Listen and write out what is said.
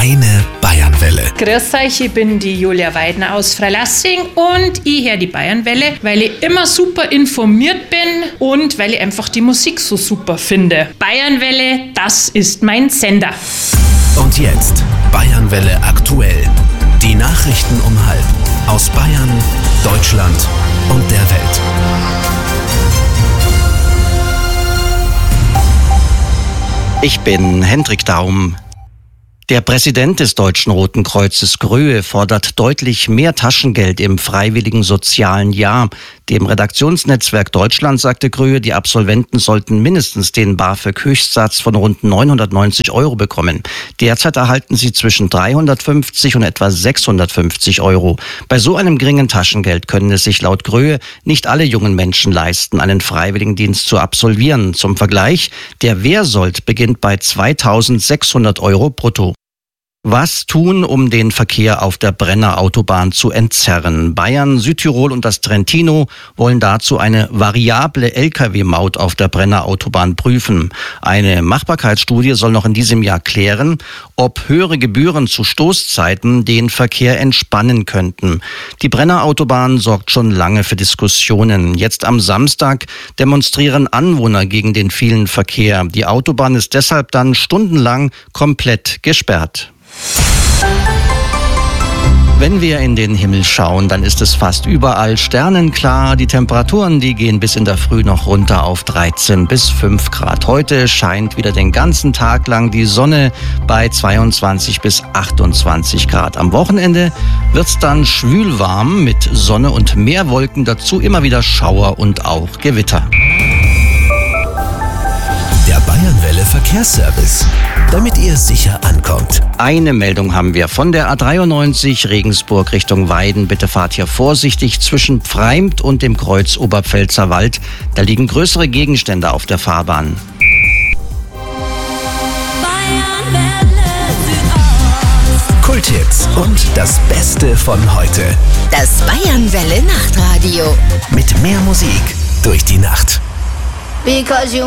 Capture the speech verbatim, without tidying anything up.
Deine Bayernwelle. Grüß euch, ich bin die Julia Weidner aus Freilassing und ich höre die Bayernwelle, weil ich immer super informiert bin und weil ich einfach die Musik so super finde. Bayernwelle, das ist mein Sender. Und jetzt Bayernwelle aktuell. Die Nachrichten um halb aus Bayern, Deutschland und der Welt. Ich bin Hendrik Daum. Der Präsident des Deutschen Roten Kreuzes Gröhe fordert deutlich mehr Taschengeld im freiwilligen sozialen Jahr. Dem Redaktionsnetzwerk Deutschland sagte Gröhe, die Absolventen sollten mindestens den BAföG-Höchstsatz von rund neunhundertneunzig Euro bekommen. Derzeit erhalten sie zwischen dreihundertfünfzig und etwa sechshundertfünfzig Euro. Bei so einem geringen Taschengeld können es sich laut Gröhe nicht alle jungen Menschen leisten, einen Freiwilligendienst zu absolvieren. Zum Vergleich, der Wehrsold beginnt bei zweitausendsechshundert Euro brutto. Was tun, um den Verkehr auf der Brenner Autobahn zu entzerren? Bayern, Südtirol und das Trentino wollen dazu eine variable L K W-Maut auf der Brenner Autobahn prüfen. Eine Machbarkeitsstudie soll noch in diesem Jahr klären, ob höhere Gebühren zu Stoßzeiten den Verkehr entspannen könnten. Die Brenner Autobahn sorgt schon lange für Diskussionen. Jetzt am Samstag demonstrieren Anwohner gegen den vielen Verkehr. Die Autobahn ist deshalb dann stundenlang komplett gesperrt. Wenn wir in den Himmel schauen, dann ist es fast überall sternenklar. Die Temperaturen, die gehen bis in der Früh noch runter auf dreizehn bis fünf Grad. Heute scheint wieder den ganzen Tag lang die Sonne bei zweiundzwanzig bis achtundzwanzig Grad. Am Wochenende wird's dann schwülwarm mit Sonne und mehr Wolken, dazu immer wieder Schauer und auch Gewitter. Der Bayernwelle Verkehrsservice, damit ihr sicher ankommt. Eine Meldung haben wir von der A dreiundneunzig Regensburg Richtung Weiden. Bitte fahrt hier vorsichtig zwischen Pfreimt und dem Kreuz Oberpfälzer Wald. Da liegen größere Gegenstände auf der Fahrbahn. Kulthits und das Beste von heute. Das Bayernwelle Nachtradio. Mit mehr Musik durch die Nacht. Because you